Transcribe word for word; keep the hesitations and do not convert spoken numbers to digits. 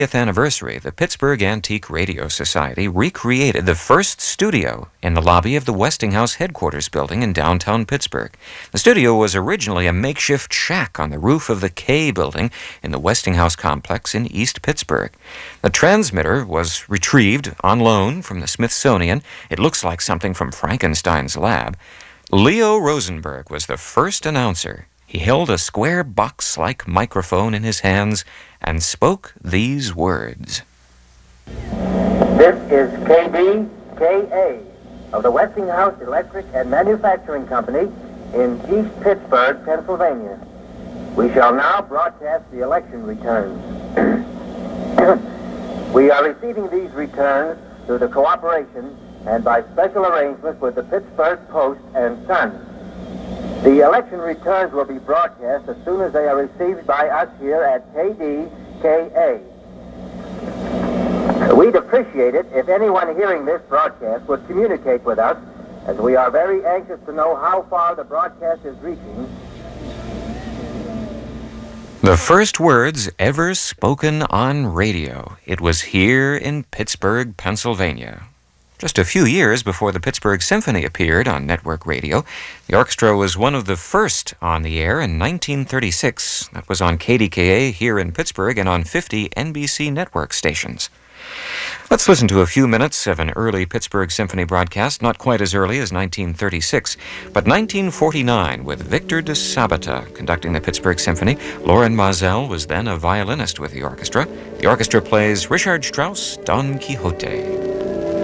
fiftieth anniversary, the Pittsburgh Antique Radio Society recreated the first studio in the lobby of the Westinghouse headquarters building in downtown Pittsburgh. The studio was originally a makeshift shack on the roof of the K building in the Westinghouse complex in East Pittsburgh. The transmitter was retrieved on loan from the Smithsonian. It looks like something from Frankenstein's lab. Leo Rosenberg was the first announcer. He held a square box-like microphone in his hands and spoke these words. This is K D K A of the Westinghouse Electric and Manufacturing Company in East Pittsburgh, Pennsylvania. We shall now broadcast the election returns. We are receiving these returns through the cooperation and by special arrangement with the Pittsburgh Post and Sun. The election returns will be broadcast as soon as they are received by us here at K D K A. We'd appreciate it if anyone hearing this broadcast would communicate with us, as we are very anxious to know how far the broadcast is reaching. The first words ever spoken on radio. It was here in Pittsburgh, Pennsylvania. Just a few years before the Pittsburgh Symphony appeared on network radio, the orchestra was one of the first on the air in nineteen thirty-six. That was on K D K A here in Pittsburgh and on fifty N B C network stations. Let's listen to a few minutes of an early Pittsburgh Symphony broadcast, not quite as early as nineteen thirty-six, but nineteen forty-nine, with Victor de Sabata conducting the Pittsburgh Symphony. Loren Maazel was then a violinist with the orchestra. The orchestra plays Richard Strauss' Don Quixote.